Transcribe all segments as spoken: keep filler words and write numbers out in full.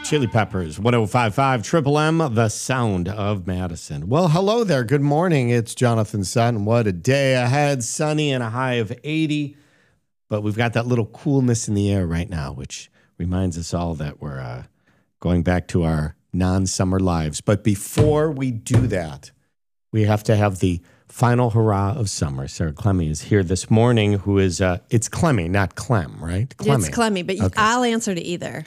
Chili Peppers, one oh five point five Triple M, the sound of Madison. Well, hello there. Good morning. It's Jonathan Sutton. What a day ahead. Sunny and a high of eighty. But we've got that little coolness in the air right now, which reminds us all that we're uh, going back to our non-summer lives. But before we do that, we have to have the final hurrah of summer. Sarah Clemmy is here this morning, who is, uh, it's Clemmy, not Clem, right? Clemmy. It's Clemmy, but okay. I'll answer to either.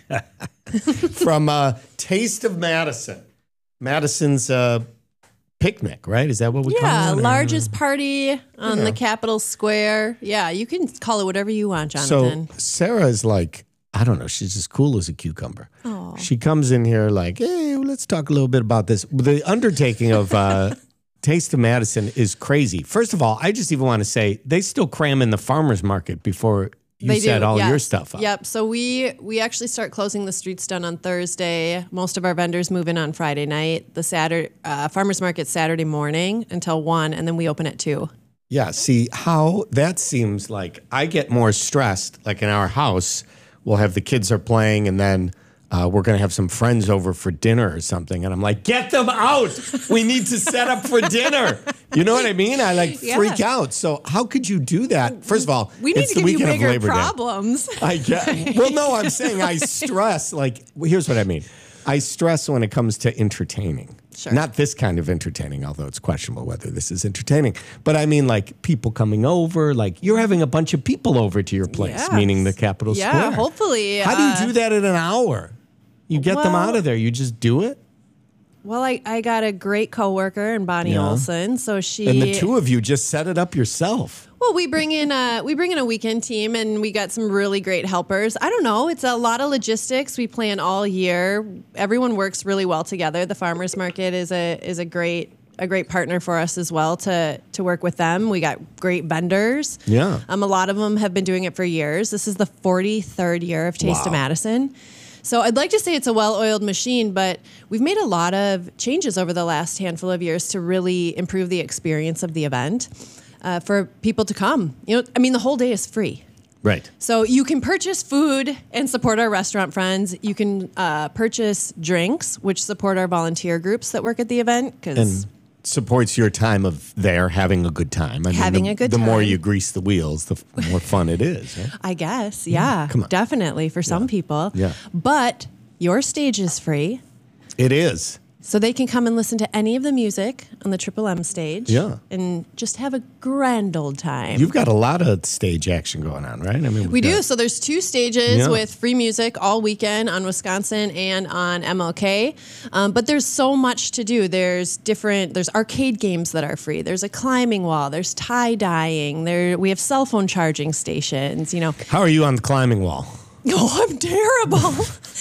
From uh, Taste of Madison. Madison's uh, picnic, right? Is that what we yeah, call it? Yeah, largest party on yeah. the Capitol Square. Yeah, you can call it whatever you want, Jonathan. So Sarah is like, I don't know, she's as cool as a cucumber. Aww. She comes in here like, hey, let's talk a little bit about this. The undertaking of uh, Taste of Madison is crazy. First of all, I just even want to say they still cram in the farmer's market before you they set do, all yes. your stuff up. Yep. So we we actually start closing the streets down on Thursday. Most of our vendors move in on Friday night. The Saturday uh, farmers market Saturday morning until one, and then we open at two. Yeah. See how that seems like I get more stressed. Like in our house, we'll have the kids are playing, and then uh, we're going to have some friends over for dinner or something, and I'm like, get them out. We need to set up for dinner. You know what I mean? I like yeah. freak out. So how could you do that? First of all, we need it's to the give you bigger Labor problems. Day. I get. Well, no, I'm saying I stress. Like, well, here's what I mean. I stress when it comes to entertaining. Sure. Not this kind of entertaining, although it's questionable whether this is entertaining. But I mean, like, people coming over. Like, you're having a bunch of people over to your place, yes. meaning the Capitol yeah, Square. Yeah, hopefully. How uh, do you do that in an hour? You get well, them out of there. You just do it? Well, I, I got a great coworker in Bonnie yeah. Olson, so she and the two of you just set it up yourself. Well, we bring in a we bring in a weekend team, and we got some really great helpers. I don't know; it's a lot of logistics. We plan all year. Everyone works really well together. The farmers market is a is a great a great partner for us as well to to work with them. We got great vendors. Yeah, um, a lot of them have been doing it for years. This is the forty-third year of Taste wow. of Madison. So I'd like to say it's a well-oiled machine, but we've made a lot of changes over the last handful of years to really improve the experience of the event uh, for people to come. You know, I mean, the whole day is free. Right. So you can purchase food and support our restaurant friends. You can uh, purchase drinks, which support our volunteer groups that work at the event. And supports your time of there having a good time. I having mean, the, a good the time. The more you grease the wheels, the f- more fun it is. Right? I guess, yeah. yeah. Come on. Definitely for some yeah. people. Yeah. But your stage is free. It is. So they can come and listen to any of the music on the Triple M stage. Yeah. And just have a grand old time. You've got a lot of stage action going on, right? I mean, we do. got... So there's two stages yeah. with free music all weekend on Wisconsin and on M L K. Um, but there's so much to do. There's different, there's arcade games that are free. There's a climbing wall. There's tie-dyeing. There, we have cell phone charging stations, you know. How are you on the climbing wall? Oh, I'm terrible.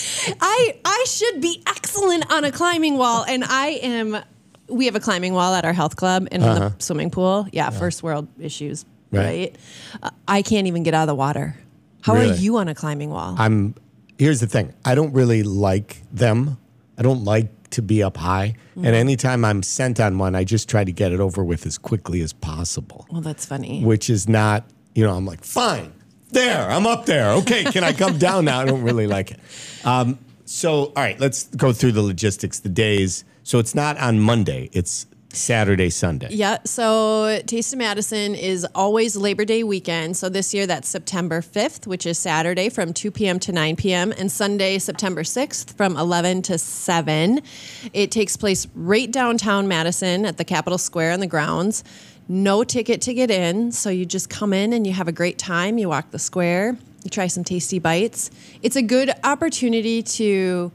I I should be excellent on a climbing wall, and I am. We have a climbing wall at our health club and uh-huh. in the swimming pool. Yeah, yeah, first world issues, right? right? Uh, I can't even get out of the water. How really? are you on a climbing wall? I'm. Here's the thing. I don't really like them. I don't like to be up high. Mm-hmm. And anytime I'm sent on one, I just try to get it over with as quickly as possible. Well, that's funny. Which is not, you know, I'm like, fine. There, I'm up there. Okay, can I come down now? I don't really like it. Um, so, all right, let's go through the logistics, the days. So it's not on Monday. It's Saturday, Sunday. Yeah, so Taste of Madison is always Labor Day weekend. So this year that's September fifth, which is Saturday from two p.m. to nine p.m. and Sunday, September sixth from eleven to seven. It takes place right downtown Madison at the Capitol Square on the grounds. No ticket to get in, so you just come in and you have a great time. You walk the square, you try some tasty bites. It's a good opportunity to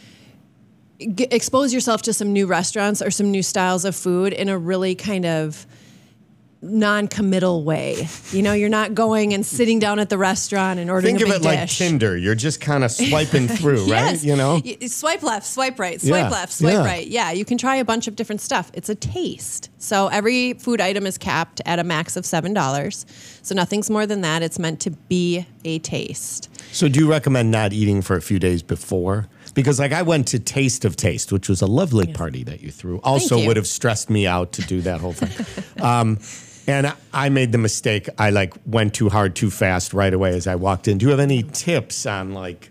g- expose yourself to some new restaurants or some new styles of food in a really kind of non-committal way. You know, you're not going and sitting down at the restaurant and ordering Think a big of it dish. like Tinder. You're just kind of swiping through, yes. right? You know? Y- Swipe left, swipe right, swipe Yeah. left, swipe Yeah. right. Yeah, you can try a bunch of different stuff. It's a taste. So every food item is capped at a max of seven dollars. So nothing's more than that. It's meant to be a taste. So do you recommend not eating for a few days before? Because like I went to Taste of Taste, which was a lovely yes. party that you threw. Also you. would have stressed me out to do that whole thing. um, and I made the mistake. I like went too hard, too fast right away as I walked in. Do you have any tips on like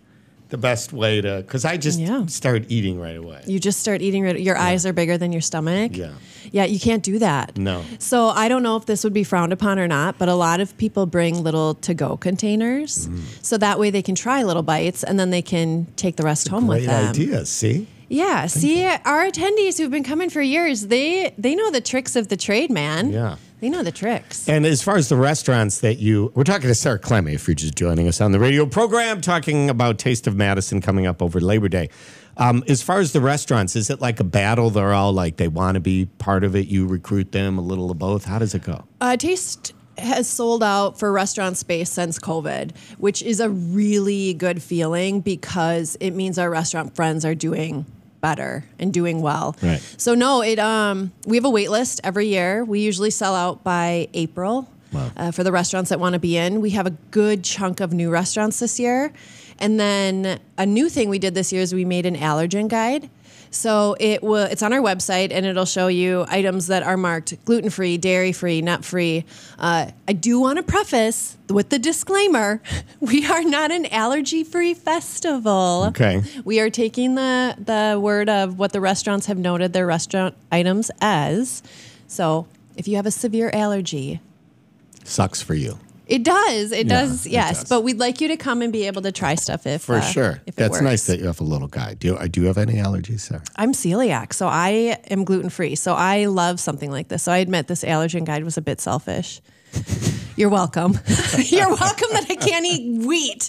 the best way to, because I just Yeah. start eating right away. You just start eating, right- your eyes are bigger than your stomach. Yeah. Yeah, you can't do that. No. So I don't know if this would be frowned upon or not, but a lot of people bring little to-go containers. Mm. So that way they can try little bites and then they can take the rest home with Great them. idea. See? Yeah. See, our attendees who've been coming for years, they they know the tricks of the trade, man. Yeah. They know the tricks. And as far as the restaurants that you, we're talking to Sarah Clemmy, if you're just joining us on the radio program, talking about Taste of Madison coming up over Labor Day. Um, as far as the restaurants, is it like a battle? They're all like, they want to be part of it. You recruit them, a little of both. How does it go? Uh, Taste has sold out for restaurant space since COVID, which is a really good feeling because it means our restaurant friends are doing better and doing well. Right. So no, it um we have a wait list every year. We usually sell out by April. Wow. Uh, for the restaurants that want to be in. We have a good chunk of new restaurants this year. And then a new thing we did this year is we made an allergen guide. So it will, it's on our website, and it'll show you items that are marked gluten-free, dairy-free, nut-free. Uh, I do want to preface with the disclaimer, we are not an allergy-free festival. Okay. We are taking the, the word of what the restaurants have noted their restaurant items as. So if you have a severe allergy, Sucks for you. it does. It Yeah, does. it Yes. does. But we'd like you to come and be able to try stuff if For uh, sure. If it That's works. nice that you have a little guide. Do you, uh, do you have any allergies, Sarah? I'm celiac, so I am gluten free. So I love something like this. So I admit this allergen guide was a bit selfish. You're welcome. You're welcome that I can't eat wheat.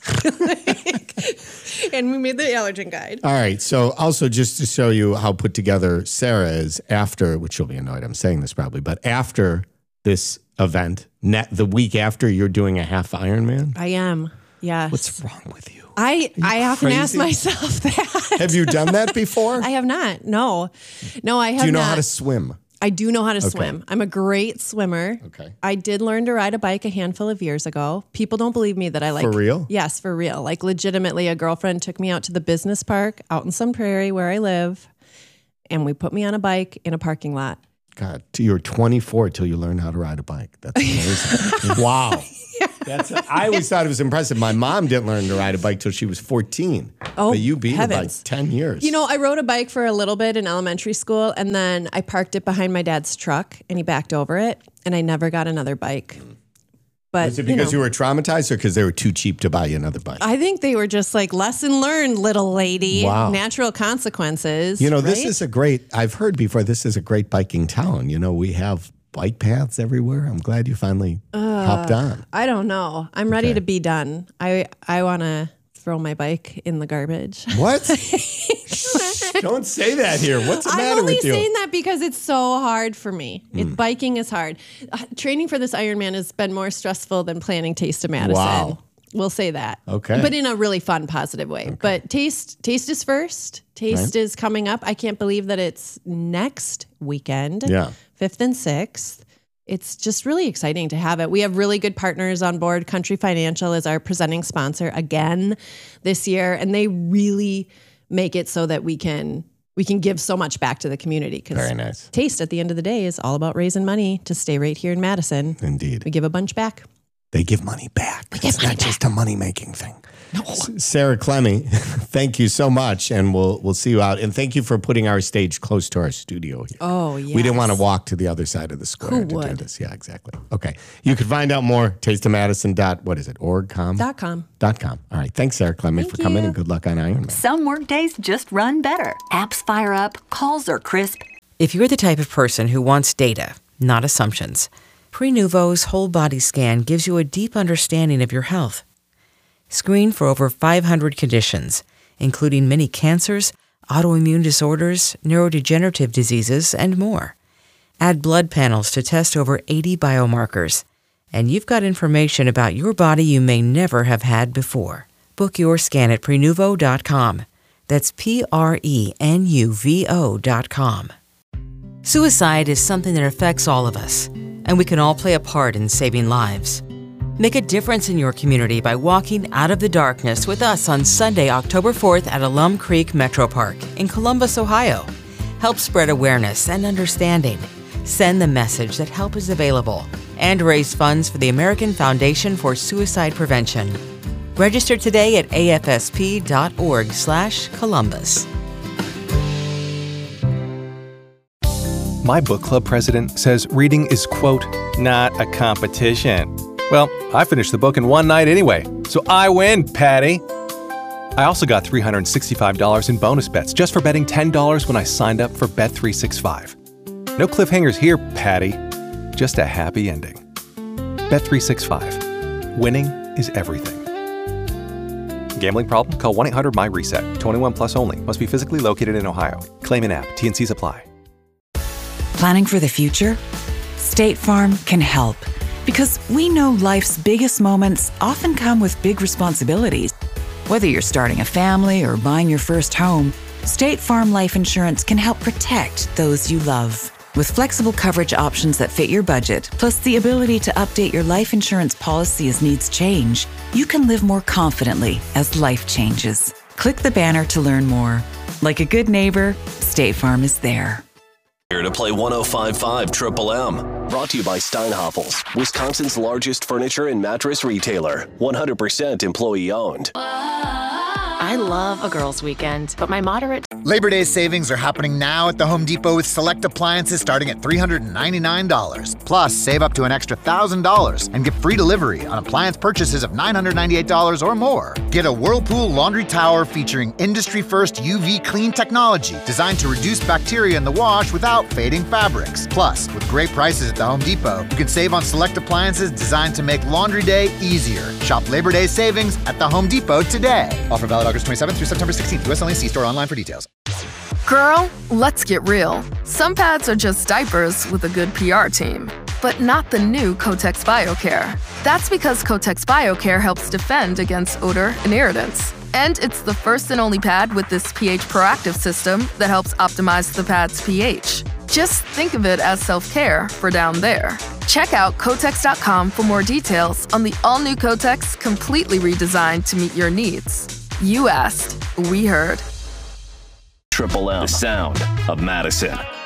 And we made the allergen guide. All right. So also just to show you how put together Sarah is after, which you'll be annoyed I'm saying this probably, but after this event, net the week after, you're doing a half Ironman. I am. Yes. What's wrong with you? I, I often ask crazy? myself that. Have you done that before? I have not. No. No, I have Do you know not. how to swim? I do know how to swim. I'm a great swimmer. Okay. I did learn to ride a bike a handful of years ago. People don't believe me that I like. For real? Yes, for real. Like legitimately, a girlfriend took me out to the business park out in Sun Prairie where I live, and we put me on a bike in a parking lot. God, you were twenty-four till you learned how to ride a bike. That's amazing. Wow. That's. I always thought it was impressive. My mom didn't learn to ride a bike till she was fourteen. Oh, but you beat her by heavens. ten years. You know, I rode a bike for a little bit in elementary school, and then I parked it behind my dad's truck, and he backed over it, and I never got another bike. But Was it because you, you, know, were traumatized or because they were too cheap to buy you another bike? I think they were just like, lesson learned, little lady. Wow. Natural consequences. You know, this right? is a great, I've heard before, this is a great biking town. You know, we have bike paths everywhere. I'm glad you finally Uh, hopped on. I don't know. I'm ready Okay. to be done. I I want to throw my bike in the garbage. What? Don't say that here. What's the I'm matter only with you? saying that because it's so hard for me. It, biking is hard. Uh, training for this Ironman has been more stressful than planning Taste of Madison. Wow. We'll say that. Okay. But in a really fun, positive way. But taste taste is first. Taste Right. is coming up. I can't believe that it's next weekend. Yeah. fifth and sixth. It's just really exciting to have it. We have really good partners on board. Country Financial is our presenting sponsor again this year, and they really make it so that we can we can give so much back to the community. 'Cause Very nice. Taste at the end of the day is all about raising money to stay right here in Madison. Indeed. We give a bunch back. They give money back. It's money not just a money-making thing. No. Sarah Clemmy, thank you so much, and we'll we'll see you out. And thank you for putting our stage close to our studio here. Oh, yeah. We didn't want to walk to the other side of the square Who to do would? this. Yeah, exactly. Okay. You can find out more, taste of madison dot, what is it, org com? Dot com. Dot com. All right. Thanks, Sarah Clemmy, Thank for coming, you. and good luck on Ironman. Some workdays just run better. Apps fire up, calls are crisp. If you're the type of person who wants data, not assumptions, Prenuvo's whole body scan gives you a deep understanding of your health. Screen for over five hundred conditions, including many cancers, autoimmune disorders, neurodegenerative diseases, and more. Add blood panels to test over eighty biomarkers, and you've got information about your body you may never have had before. Book your scan at Prenuvo dot com. That's P R E N U V O dot com. Suicide is something that affects all of us, and we can all play a part in saving lives. Make a difference in your community by walking out of the darkness with us on Sunday, October fourth at Alum Creek Metro Park in Columbus, Ohio. Help spread awareness and understanding. Send the message that help is available and raise funds for the American Foundation for Suicide Prevention. Register today at a f s p dot org slash Columbus. My book club president says reading is, quote, not a competition. Well, I finished the book in one night anyway, so I win, Patty. I also got three hundred sixty-five dollars in bonus bets just for betting ten dollars when I signed up for Bet three sixty-five. No cliffhangers here, Patty. Just a happy ending. Bet three sixty-five. Winning is everything. Gambling problem? Call one eight hundred my reset. twenty-one plus only. Must be physically located in Ohio. Claim in app. T and Cs apply. Planning for the future? State Farm can help. Because we know life's biggest moments often come with big responsibilities. Whether you're starting a family or buying your first home, State Farm Life Insurance can help protect those you love. With flexible coverage options that fit your budget, plus the ability to update your life insurance policy as needs change, you can live more confidently as life changes. Click the banner to learn more. Like a good neighbor, State Farm is there. Here to play one oh five point five Triple M. Brought to you by Steinhoffels, Wisconsin's largest furniture and mattress retailer. one hundred percent employee owned. I love a girls' weekend, but my moderate Labor Day savings are happening now at the Home Depot with select appliances starting at three hundred ninety-nine dollars. Plus, save up to an extra one thousand dollars and get free delivery on appliance purchases of nine hundred ninety-eight dollars or more. Get a Whirlpool laundry tower featuring industry-first U V clean technology designed to reduce bacteria in the wash without fading fabrics. Plus, with great prices at the Home Depot, you can save on select appliances designed to make laundry day easier. Shop Labor Day savings at the Home Depot today. Offer valid August twenty-seventh through September sixteenth. U S only. See store online for details. Girl, let's get real. Some pads are just diapers with a good P R team, but not the new Kotex BioCare. That's because Kotex BioCare helps defend against odor and irritants. And it's the first and only pad with this pH proactive system that helps optimize the pad's pH. Just think of it as self-care for down there. Check out Kotex dot com for more details on the all-new Kotex, completely redesigned to meet your needs. You asked, we heard. Triple M, the sound of Madison.